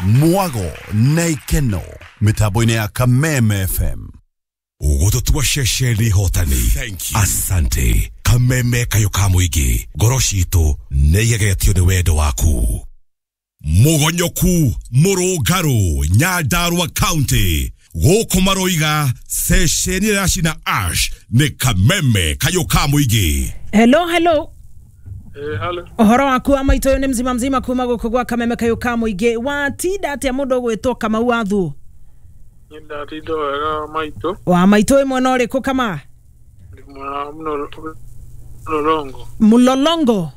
Mwago na ikeno mitambo-inĩ ya Kameme FM. Ugututua shesheni hotani. Asante. Kameme kayo kamuigi. Goroshitu neyegetio ni wedo waku. Mugonyoku Murugaro Nyandarua County. Gokomaroiga sesheni rashina ash ni Kameme kayo kamuigi. Hello. Hello. Ohoro waku amaito ni mzima kuma gukugwa Kameme kayo kamuigi. Watida ati mundu gwitwo Kamau Athu. Nda tido era maito. Wa maito mwana uri ku kama? Mulolongo.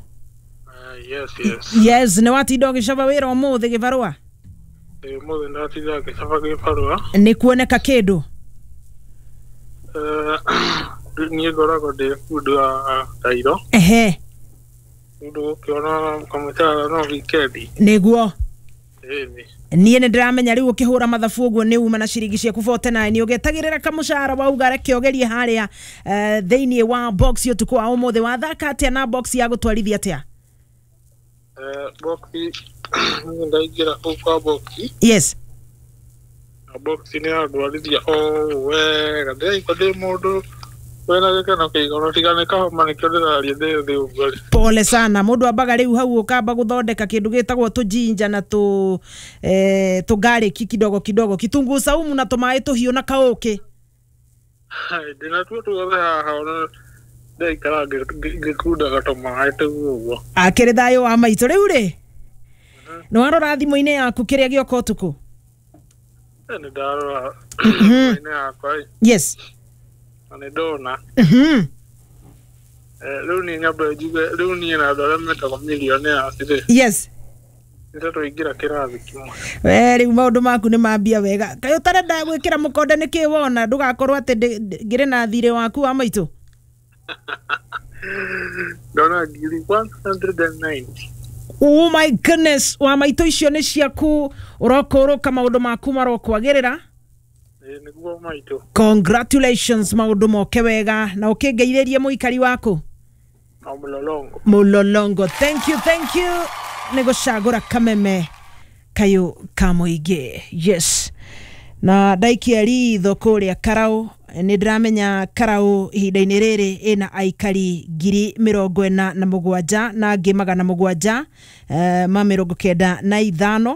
Yes, ne watido gicaba wira umuthi gibarua. Umuthi ndatido gicaba gibarua. Ni kuoneka kindu. Ni gorago de kudu a tairo. Ndu kiona kometara no weekend. Niguo. Niye ndramenya riu ukihura mathabu uguo ni uma na ciringi cia kuvote na ni ugetagirira kamushara wa ugare kiogerie haria theinie wa box yo tukwa umuthi wa thaka atia na box ya gutwarithia atia box ndaingira kwa box. Yes, box ni agwarithia wega ndai kode mundu wena gekana kigono tigane ka mani kyodera rie ugari. Pole sana mundu abaga riu hau ukamba guthondeka kindu gitagwo tujinja na tugari kidogo kitungu saumu na tumai tuhiu na kauki. Dina tu ha ona dai kara gikuda gatomai tuguo. Akiri thayo wa maito riu ri no arora thimo-ini yaku kiria gioko tuku. Ni daro thimo-ini yakwa. Yes. Anedona. Luni nyaba juga luni na dola meta kwa millionaire aside. Yes. Ndio igira kirathi kimwe. Weri maundu maku ni mambia wega. Kayo tarenda gwikira mukonde niki wona ndugakorwo ati ngire na thire waku wa maito. Dona giri 190. Oh my goodness, wa maito icio ni ciaku urokoroka maundu maku marokwagirira. Niguo maito. Congratulations maundu moke wega na ukingeiririe muikari wako. Mulolongo. Thank you. Nego shagura Kameme kayo kamuige. Yes. Na daikiari thoko ria Karau ni ndramenya Karau ihinda-ini riri ina aikari 47,000 na angi 700 ma95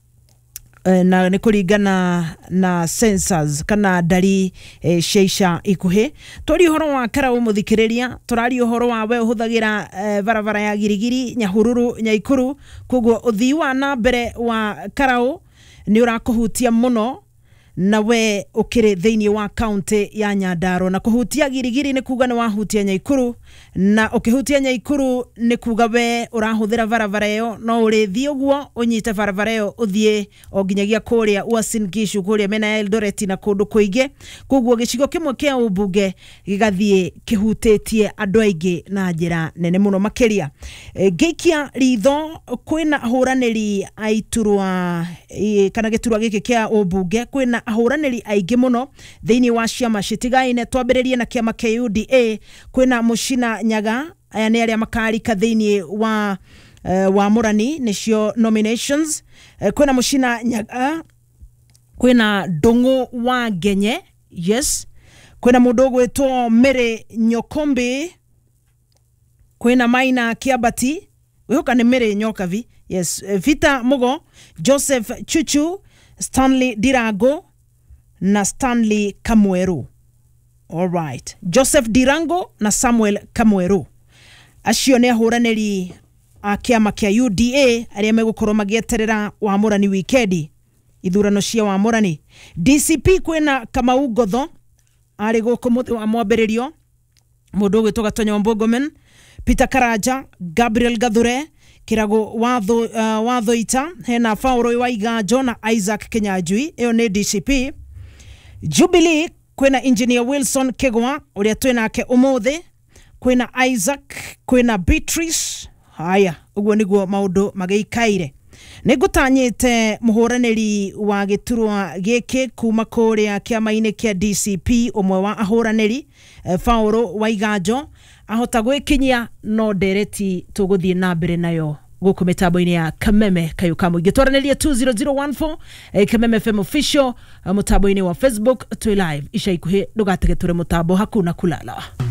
na ni kuringana na sensors kana ndari sheisha ikuhe. Tori horo wa Karau muthikiriria turari horo wa we huthagira barabara ya Girigiri Nyahururu Nyaikuru kugwo uthii wa na mbere wa Karau ni urakuhutia muno na we ukire theinie wa county ya Nyandarua na kuhutia Girigiri ni kuga ni wahutia Nyaikuru na ukihutia Nyaikuru ni kuga we urahuthira barabara yo no urithi uguo unyite barabara yo uthie oginyagia kuria Uasin Gishu kuria mena Eldoret na kundu kuige kugwo gicigo kimwe kia ubunge gigathie kihutĩtie andu aingi na njira nene muno makiria. Gikia ritho kwina huraniri aiturwa kana giturwa giki kia ubunge kwina ahuraniri aingi muno theinie wa ciama citigaine twambiririe na kiama kia UDA kwina Mushina Nyaga aya ni aria makarika theinie wa Murani nicio nominations kwina Mushina Nyaga kwina Ndungu wa Genye. Yes, kwina mundu gwitwo Mary Nyokombi kwina Maina Kiabati wihoka ni Mary Nyokavi. Yes, Vita Mugo, Joseph Chuchu, Stanley Dirango na Stanley Kamweru. All right, Joseph Dirango na Samuel Kamweru acio ni ahuraniri a kiama kia UDA aria megukorwo magieterera wa Murani weekend ithurano cia wa Murani. DCP kwina Kamau Ngotho ari guku muthi wa mwambiririo mundu gwitwo Gatonyo Mbogomen, Peter Karanja, Gabriel Gathure Kirago watho ita hena Fauro wa Iganjo na Isaac Kenyanjui. Iyo ni DCP. Jubilee kwina Engineer Wilson Kegwa uria twinake umuthi, kwina Isaac, kwina Beatrice. Haya, uguo niguo maundu magiikaire. Nigutanyite muhuraniri wa giturwa giki kuma kuria kiama-ini kia DCP umwe wa ahuraniri Fauro wa Iganjo ahota gwikinyia no ndereti tuguthie na mbere nayo guku mitambo-ini ya Kameme Kayuka Muigi. Twaranĩrie 20014 Kameme FM official, mutambo-ini wa Facebook twi live ica ikuhi ndugatege turi mutambo hakuna kulala.